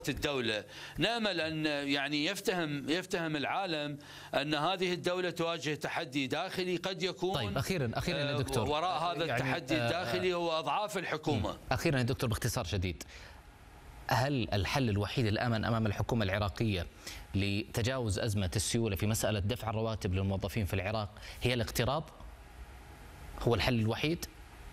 الدولة. نأمل أن يعني يفتهم العالم أن هذه الدولة تواجه تحدي داخلي قد يكون. طيب أخيرا يا دكتور، وراء هذا التحدي الداخلي هو أضعاف الحكومة. أخيرا يا دكتور باختصار شديد، هل الحل الوحيد الآن أمام الحكومة العراقية لتجاوز أزمة السيولة في مسألة دفع الرواتب للموظفين في العراق هي الاقتراض؟ هو الحل الوحيد؟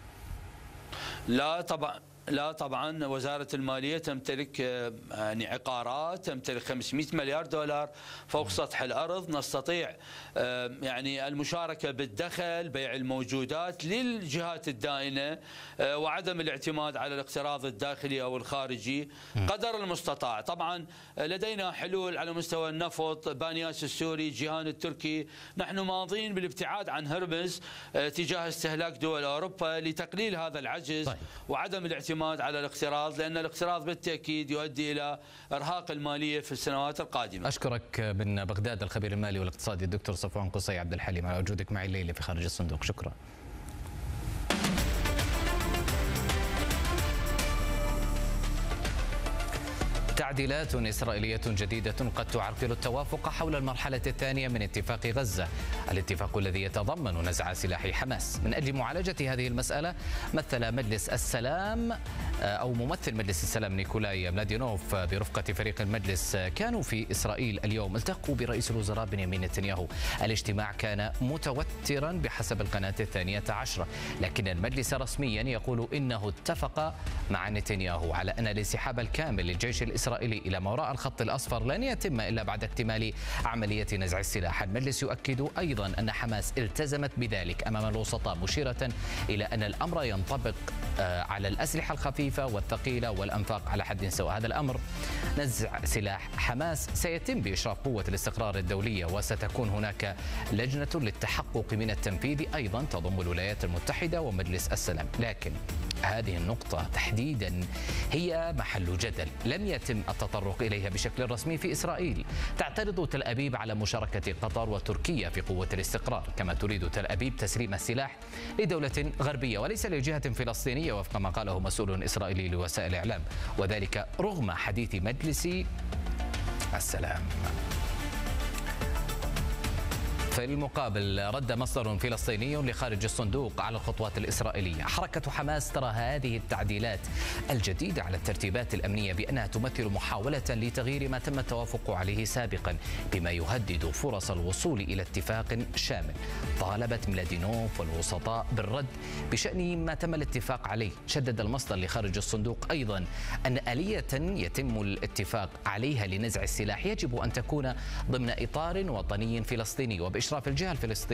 لا طبعا، وزارة المالية تمتلك يعني عقارات، تمتلك 500 مليار دولار فوق سطح الأرض. نستطيع يعني المشاركة بالدخل، بيع الموجودات للجهات الدائنة، وعدم الاعتماد على الاقتراض الداخلي أو الخارجي قدر المستطاع. طبعا لدينا حلول على مستوى النفط، بانياس السوري، جيهان التركي. نحن ماضين بالابتعاد عن هرمز تجاه استهلاك دول أوروبا لتقليل هذا العجز وعدم الاعتماد على الاقتراض، لأن الاقتراض بالتأكيد يؤدي إلى إرهاق المالية في السنوات القادمة. أشكرك من بغداد الخبير المالي والاقتصادي الدكتور صفوان قصي عبد الحليم على وجودك معي الليلة في خارج الصندوق. شكرا. تعديلات إسرائيلية جديدة قد تعرقل التوافق حول المرحلة الثانية من اتفاق غزة، الاتفاق الذي يتضمن نزع سلاح حماس. من أجل معالجة هذه المسألة مثل مجلس السلام أو ممثل مجلس السلام نيكولاي ملادينوف برفقة فريق المجلس كانوا في إسرائيل اليوم، التقوا برئيس الوزراء بنيامين نتنياهو. الاجتماع كان متوترا بحسب القناة 12، لكن المجلس رسميا يقول إنه اتفق مع نتنياهو على أن الانسحاب الكامل للجيش الإسرائيلي إلى ما وراء الخط الأصفر لن يتم إلا بعد اكتمال عملية نزع السلاح. المجلس يؤكد أيضا أن حماس التزمت بذلك أمام الوسطاء، مشيرة إلى أن الأمر ينطبق على الأسلحة الخفيفة والثقيلة والأنفاق على حد سواء. هذا الأمر نزع سلاح حماس سيتم بإشراف قوة الاستقرار الدولية، وستكون هناك لجنة للتحقق من التنفيذ أيضا تضم الولايات المتحدة ومجلس السلام. لكن هذه النقطة تحديدا هي محل جدل، لم يتم التطرق إليها بشكل رسمي في إسرائيل. تعترض تل أبيب على مشاركة قطر وتركيا في قوة الاستقرار، كما تريد تل أبيب تسليم السلاح لدولة غربية وليس لجهة فلسطينية وفق ما قاله مسؤول إسرائيلي لوسائل الإعلام، وذلك رغم حديث مجلس السلام. في المقابل رد مصدر فلسطيني لخارج الصندوق على الخطوات الإسرائيلية. حركة حماس ترى هذه التعديلات الجديدة على الترتيبات الأمنية بأنها تمثل محاولة لتغيير ما تم التوافق عليه سابقا، بما يهدد فرص الوصول إلى اتفاق شامل. طالبت ملادينوف والوسطاء بالرد بشأن ما تم الاتفاق عليه. شدد المصدر لخارج الصندوق أيضا أن آلية يتم الاتفاق عليها لنزع السلاح يجب أن تكون ضمن إطار وطني فلسطيني وبإشراف الجهة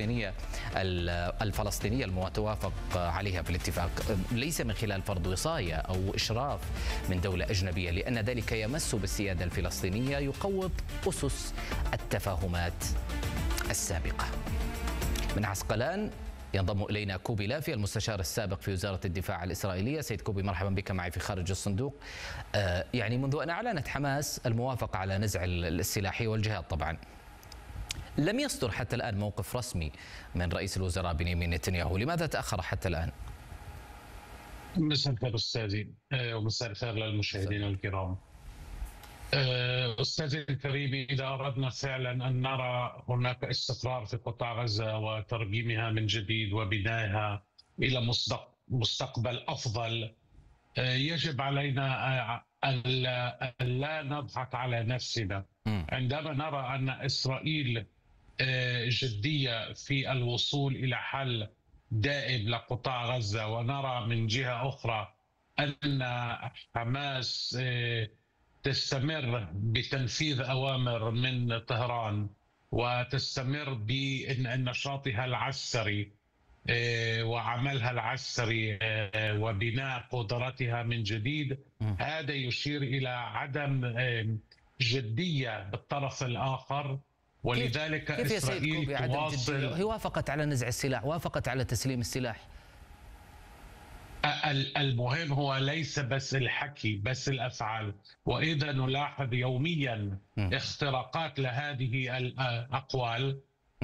الفلسطينية المتوافق عليها في الاتفاق، ليس من خلال فرض وصاية أو إشراف من دولة أجنبية، لأن ذلك يمس بالسيادة الفلسطينية، يقوض أسس التفاهمات السابقة. من عسقلان ينضم إلينا كوبي لافي المستشار السابق في وزارة الدفاع الإسرائيلية. سيد كوبي مرحبا بك معي في خارج الصندوق. يعني منذ أن أعلنت حماس الموافقة على نزع السلاح والجهاد طبعا، لم يصدر حتى الآن موقف رسمي من رئيس الوزراء بنيامين نتنياهو، لماذا تأخر حتى الآن؟ مساء الخير أستاذي، ومساء الخير للمشاهدين الكرام. أستاذي الكريم، إذا أردنا فعلا أن نرى هناك استقرار في قطاع غزة وترجيمها من جديد وبنائها إلى مستقبل أفضل، يجب علينا أن لا نضحك على نفسنا. عندما نرى أن إسرائيل جدية في الوصول إلى حل دائم لقطاع غزة، ونرى من جهة أخرى أن حماس تستمر بتنفيذ أوامر من طهران وتستمر بنشاطها العسكري وعملها العسكري وبناء قدراتها من جديد، هذا يشير إلى عدم جدية بالطرف الآخر. ولذلك كيف إسرائيل تواصل. هي وافقت على نزع السلاح، وافقت على تسليم السلاح. المهم هو ليس بس الحكي، بس الأفعال. وإذا نلاحظ يوميا اختراقات لهذه الأقوال،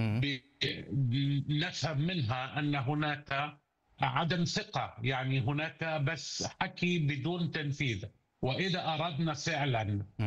نفهم منها أن هناك عدم ثقة، يعني هناك بس حكي بدون تنفيذ. وإذا أردنا فعلا